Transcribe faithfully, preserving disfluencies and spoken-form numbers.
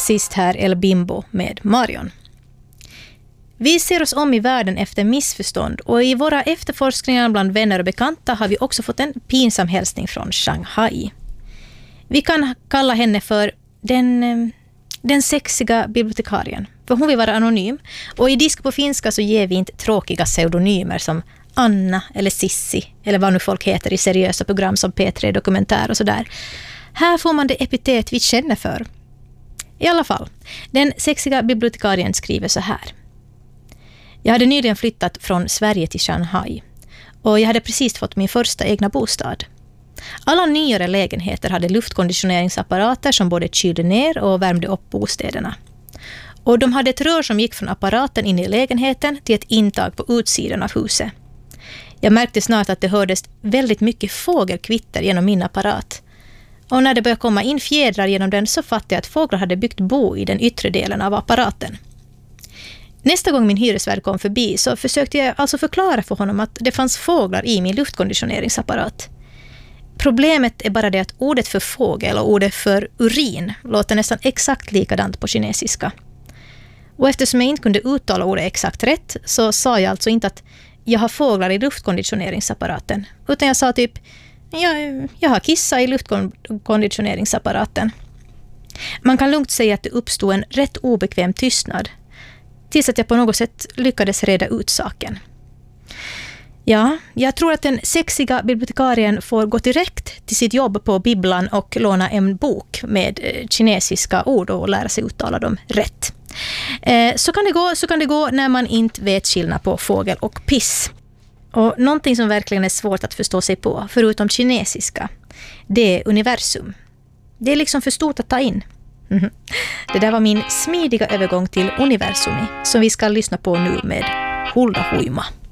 sist här El Bimbo med Marion. Vi ser oss om i världen efter missförstånd och i våra efterforskningar bland vänner och bekanta har vi också fått en pinsam hälsning från Shanghai. Vi kan kalla henne för den, den sexiga bibliotekarien, för hon vill vara anonym. Och i Disk på finska så ger vi inte tråkiga pseudonymer som Anna eller Sissi eller vad nu folk heter i seriösa program som P tre Dokumentär och sådär. Här får man det epitet vi känner för. I alla fall, den sexiga bibliotekarien skriver så här. Jag hade nyligen flyttat från Sverige till Shanghai och jag hade precis fått min första egna bostad. Alla nyare lägenheter hade luftkonditioneringsapparater som både kylde ner och värmde upp bostäderna. Och de hade ett rör som gick från apparaten in i lägenheten till ett intag på utsidan av huset. Jag märkte snart att det hördes väldigt mycket fågelkvitter genom min apparat. Och när det började komma in fjädrar genom den så fattade jag att fåglar hade byggt bo i den yttre delen av apparaten. Nästa gång min hyresvärd kom förbi så försökte jag alltså förklara för honom att det fanns fåglar i min luftkonditioneringsapparat. Problemet är bara det att ordet för fågel och ordet för urin låter nästan exakt likadant på kinesiska. Och eftersom jag inte kunde uttala ordet exakt rätt så sa jag alltså inte att jag har fåglar i luftkonditioneringsapparaten, utan jag sa typ jag, jag har kissa i luftkonditioneringsapparaten. Man kan lugnt säga att det uppstod en rätt obekväm tystnad tills att jag på något sätt lyckades reda ut saken. Ja, jag tror att den sexiga bibliotekarien får gå direkt till sitt jobb på bibblan och låna en bok med kinesiska ord och lära sig uttala dem rätt. Eh, så kan det gå, så kan det gå när man inte vet skillnad på fågel och piss. Och någonting som verkligen är svårt att förstå sig på, förutom kinesiska, det är universum. Det är liksom för stort att ta in. Mm-hmm. Det där var min smidiga övergång till universumi som vi ska lyssna på nu med Hulla Huima.